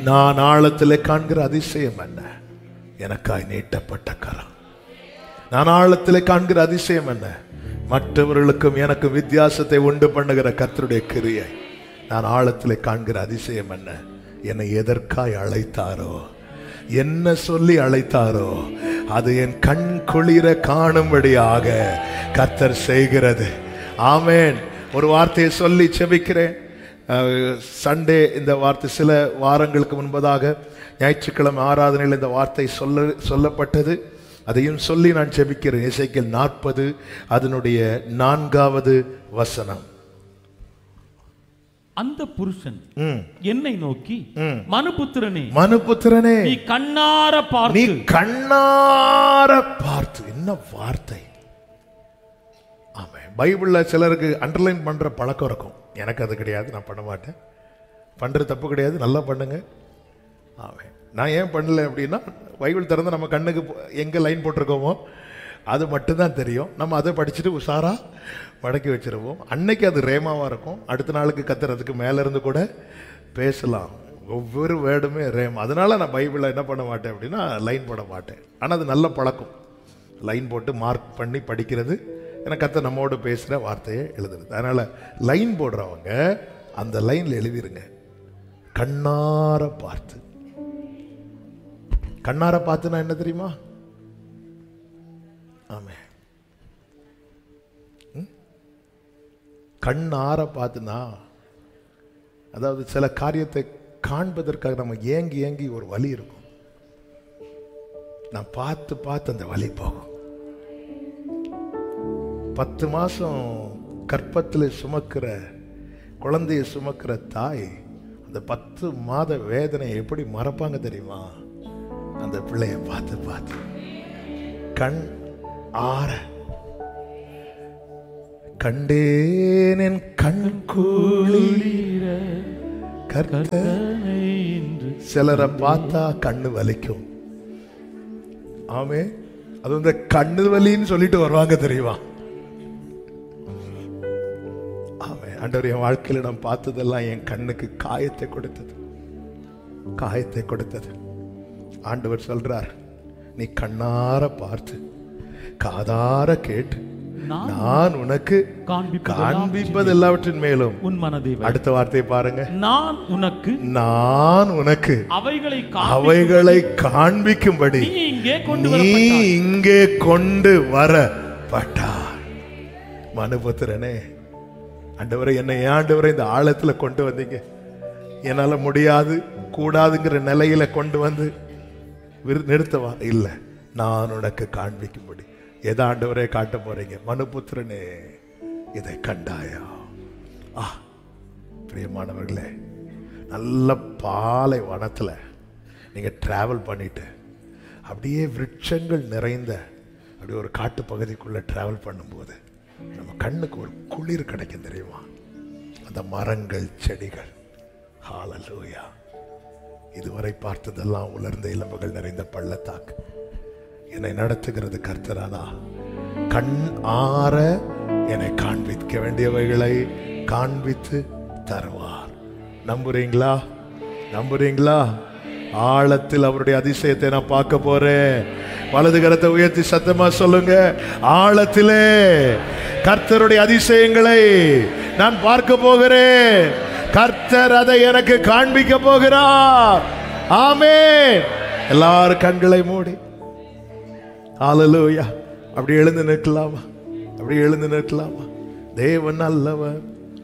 நான் ஆழத்திலே காண்கிற அதிசயம் என்ன? எனக்காய் நீட்டப்பட்ட கரம். நான் ஆழத்திலே காண்கிற அதிசயம் என்ன? மற்றவர்களுக்கும் எனக்கும் வித்தியாசத்தை உண்டு பண்ணுகிற கர்த்தருடைய கிரியை. நான் ஆழத்திலே காண்கிற அதிசயம் என்ன? என்னை எதற்காய் அழைத்தாரோ, என்ன சொல்லி அழைத்தாரோ அது என் கண் குளிர காணும்படியாக கர்த்தர் செய்கிறது. ஆமேன். ஒரு வார்த்தையை சொல்லி செபிக்கிறேன். சண்டே இந்த வார்த்தை சில வாரங்களுக்கு முன்பதாக ஞாயிற்றுக்கிழமை ஆராதனையில் இந்த வார்த்தை சொல்லப்பட்டது. அதையும் சொல்லி நான் செபிக்கிறேன். எசேக்கியேல் 40 அதனுடைய 4வது வசனம். அந்த புருஷன் என்னை நோக்கி, மனுபுத்திரனே, நீ கண்ணார பார்த்து. என்ன வார்த்தை! ஆமாம். பைபிள்ல சிலருக்கு அண்டர்லைன் பண்ற பழக்கம் இருக்கும். எனக்கு அது கிடையாது, நான் பண்ண மாட்டேன். பண்றது தப்பு கிடையாது, நல்லா பண்ணுங்க. ஆமாம். நான் ஏன் பண்ணல அப்படின்னா, பைபிள் திறந்து நம்ம கண்ணுக்கு எங்கே லைன் போட்டிருக்கோமோ அது மட்டும்தான் தெரியும். நம்ம அதை படிச்சுட்டு உஷாரா மடக்கி வச்சிருவோம். அன்னைக்கு அது ரேமாவாக இருக்கும். அடுத்த நாளுக்கு கத்துறதுக்கு மேலேருந்து கூட பேசலாம். ஒவ்வொரு வேர்டுமே ரேமா. அதனால நான் பைபிளை என்ன பண்ண மாட்டேன் அப்படின்னா, லைன் போட மாட்டேன். ஆனால் அது நல்ல பழக்கம், லைன் போட்டு மார்க் பண்ணி படிக்கிறது. ஏன்னா கர்த்தர் நம்மோடு பேசுகிற வார்த்தையை எழுதுறது. அதனால் லைன் போடுறவங்க அந்த லைனில் எழுதிருங்க, கண்ணார பார்த்து. கண்ணார பார்த்துனா என்ன தெரியுமா? ஆமே, கண்ணார பார்த்துனா, அதாவது சில காரியத்தை காண்பதற்காக நம்ம ஏங்கி ஏங்கி ஒரு வலி இருக்கும். நான் பார்த்து பார்த்து அந்த வலி போகும். 10 மாசம் கற்பத்தில் சுமக்கிற குழந்தைய சுமக்கிற தாய் அந்த 10 மாத வேதனை எப்படி மறப்பாங்க தெரியுமா? அந்த பிள்ளைய பார்த்து பார்த்து கண் ஆற கண்டேன் என் கண் குளிர கர்த்தனை. சிலரை பார்த்தா கண்ணு வலிக்கும். ஆமே, அது வந்து கண்ணு வலின்னு சொல்லிட்டு வருவாங்க தெரியுமா? ஆமே, ஆண்டவர் என் வாழ்க்கையில் நான் பார்த்ததெல்லாம் என் கண்ணுக்கு காயத்தை கொடுத்தது, காயத்தை கொடுத்தது. ஆண்டவர் சொல்றார், நீ கண்ணார பார்த்து காதார கேட்டு நான் உனக்கு காண்பிப்பது எல்லாவற்றின் மேலும் உன் மனதை. அடுத்த வார்த்தையை பாருங்க, நான் உனக்கு அவைகளை காண்பிக்கும்படி நீ இங்கே கொண்டு வரப்பட்டார். மனுபுத்திரனே, ஆண்டவரை என்னை ஆண்டவரை இந்த ஆழத்துல கொண்டு வந்தீங்க. என்னால முடியாது கூடாதுங்கிற நிலையில கொண்டு வந்து நிறுத்தவா? இல்லை, நான் உனக்கு காண்பிக்கும்படி. எதை ஆண்டவரே காட்ட போறீங்க? மனுபுத்திரனே, இதை கண்டாயா? பிரியமானவர்களே, நல்ல பாலை வனத்துல நீங்க டிராவல் பண்ணிட்டு அப்படியே விருட்சங்கள் நிறைந்த அப்படியே ஒரு காட்டு பகுதிக்குள்ள டிராவல் பண்ணும்போது நம்ம கண்ணுக்கு ஒரு குளிர் கிடைக்கும் தெரியுமா? அந்த மரங்கள், செடிகள். ஹல்லேலூயா. இதுவரை பார்த்ததெல்லாம் உலர்ந்த இளம்புகள் நிறைந்த பள்ளத்தாக்கு. என்னை நடத்துகிறது கர்த்தரானா? கண் ஆற என்னை காண்பிக்க வேண்டியவைகளை காண்பித்து தருவார். நம்புறீங்களா? நம்புறீங்களா? ஆழத்தில் அவருடைய அதிசயத்தை நான் பார்க்க போறேன். வலது கரத்தை உயர்த்தி சத்தமா சொல்லுங்க, ஆழத்திலே கர்த்தருடைய அதிசயங்களை நான் பார்க்க போகிறேன். கர்த்தர் அதை எனக்கு காண்பிக்க போகிறார். ஆமென். எல்லாரும் கண்களை மூடி ஹல்லேலூயா. அப்படி எழுந்து நிற்கலாமா? அப்படி எழுந்து நிற்கலாமா? தேவன் நல்லவர்.